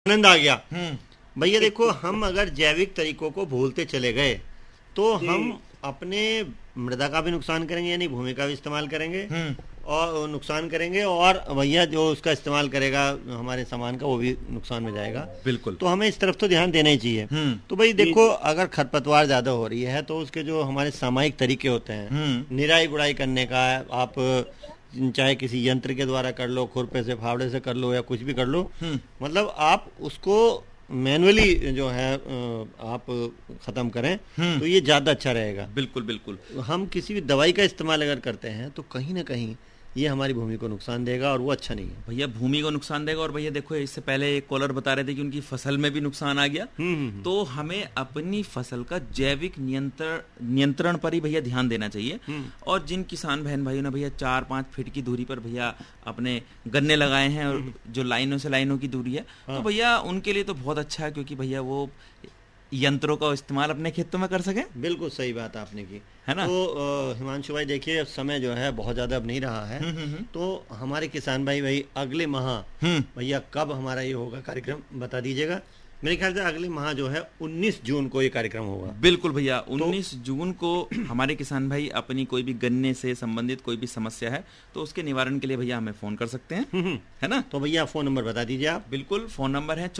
आनंद आ गया। भैया देखो, हम अगर जैविक तरीकों को भूलते चले गए तो हम अपने मृदा का भी नुकसान करेंगे, यानी भूमि का भी इस्तेमाल करेंगे और नुकसान करेंगे, और भैया जो उसका इस्तेमाल करेगा हमारे सामान का वो भी नुकसान में जाएगा। बिल्कुल। तो हमें इस तरफ तो ध्यान देना ही चाहिए। तो भाई देखो, अगर खरपतवार ज्यादा हो रही है तो उसके जो हमारे सामयिक तरीके होते हैं निराई गुड़ाई करने का, आप चाहे किसी यंत्र के द्वारा कर लो, खुरपे से फावड़े से कर लो, या कुछ भी कर लो, मतलब आप उसको मैनुअली जो है आप खत्म करें तो ये ज्यादा अच्छा रहेगा। बिल्कुल बिल्कुल। हम किसी भी दवाई का इस्तेमाल अगर करते हैं तो कहीं ना कहीं ये हमारी भूमि को नुकसान देगा, और वो अच्छा नहीं है भैया। भूमि को नुकसान देगा, और भैया देखो, इससे पहले एक कॉलर बता रहे थे कि उनकी फसल में भी नुकसान आ गया। तो हमें अपनी फसल का जैविक नियंत्रण पर ही भैया ध्यान देना चाहिए। और जिन किसान बहन भाइयों ने भैया 4-5 फीट की दूरी पर भैया अपने गन्ने लगाए हैं, और जो लाइनों से लाइनों की दूरी है, तो भैया उनके लिए तो बहुत अच्छा है, क्योंकि भैया वो यंत्रों का इस्तेमाल अपने खेतों में कर सके। बिल्कुल सही बात आपने की, है ना। तो हिमांशु भाई देखिए, समय जो है बहुत ज्यादा अब नहीं रहा है। तो हमारे किसान भाई अगले माह भैया कब हमारा ये होगा कार्यक्रम बता दीजिएगा। मेरे ख्याल से अगले माह जो है 19 जून को ये कार्यक्रम होगा। बिल्कुल भैया, 19 जून को हमारे किसान भाई अपनी कोई भी गन्ने से संबंधित कोई भी समस्या है तो उसके निवारण के लिए भैया हमें फोन कर सकते हैं, है ना। तो भैया फोन नंबर बता दीजिए आप। बिल्कुल, फोन नंबर है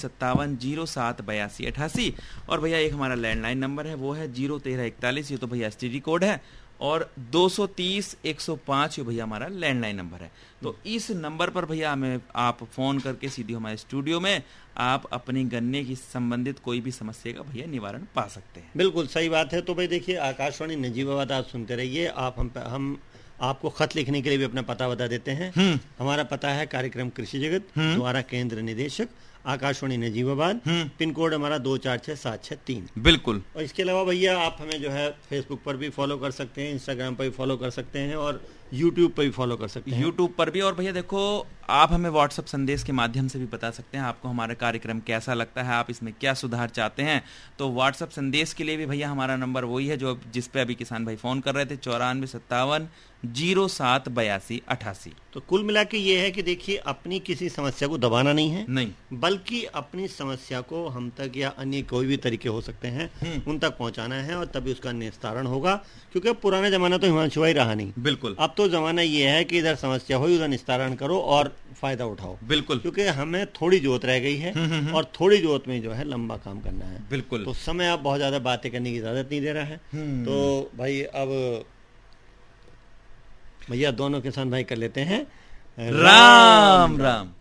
9457078288, और भैया एक हमारा लैंडलाइन नंबर है, वो है 01341, ये तो भैया STD कोड है, और 230-105 ये भैया हमारा लैंडलाइन नंबर है। तो इस नंबर पर भैया हमें आप फोन करके सीधे हमारे स्टूडियो में आप अपनी गन्ने की संबंधित कोई भी समस्या का भैया निवारण पा सकते हैं। बिल्कुल सही बात है। तो भाई देखिए, आकाशवाणी नजीबाबाद आप सुनते रहिए। आप हम आपको खत लिखने के लिए भी अपना पता बता देते हैं। हमारा पता है कार्यक्रम कृषि जगत, द्वारा केंद्र निदेशक, आकाशवाणी नजीबाबाद, पिन कोड हमारा 246763। बिल्कुल। और इसके अलावा भैया आप हमें जो है फेसबुक पर भी फॉलो कर सकते हैं, इंस्टाग्राम पर भी फॉलो कर सकते हैं, और यूट्यूब पर भी फॉलो कर सकते हैं। यूट्यूब पर भी। और भैया देखो, आप हमें व्हाट्सएप संदेश के माध्यम से भी बता सकते हैं आपको हमारा कार्यक्रम कैसा लगता है, आप इसमें क्या सुधार चाहते हैं। तो व्हाट्सएप संदेश के लिए भी भैया हमारा नंबर वही है जो जिस पे अभी किसान भाई फोन कर रहे थे, 9457078288। तो कुल मिला के ये है कि देखिए, अपनी किसी समस्या को दबाना नहीं है, नहीं, बल्कि अपनी समस्या को हम तक या अन्य कोई भी तरीके हो सकते हैं उन तक पहुंचाना है, और तभी उसका निस्तारण होगा। क्योंकि पुराना जमाना तो हिमांशु भाई रहा नहीं। बिल्कुल। अब तो जमाना ये है कि इधर समस्या हो उधर निस्तारण करो और फायदा उठाओ। बिल्कुल। क्योंकि हमें थोड़ी जोत रह गई है, और थोड़ी जोत में जो है लंबा काम करना है। बिल्कुल। तो समय अब बहुत ज्यादा बातें करने की इजाजत नहीं दे रहा है। तो भाई अब भैया दोनों किसान भाई कर लेते हैं राम राम।